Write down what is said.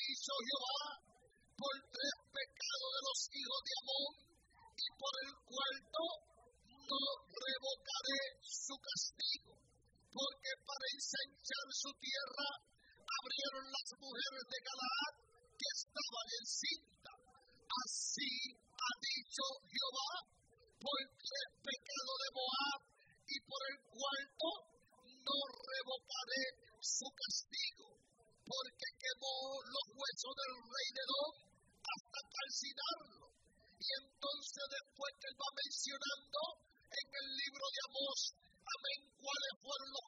dicho Jehová, por 3 pecados de los hijos de Amón, y por el cuarto no revocaré su castigo, porque para ensanchar su tierra abrieron las mujeres de Galaad que estaban encintas. Así ha dicho Jehová, por 3 pecados de Moab, y por el cuarto no revocaré su castigo, porque quemó los huesos del rey de Edom hasta calcinarlo. Y entonces después que él va mencionando en el libro de Amós, amén, cuáles fueron los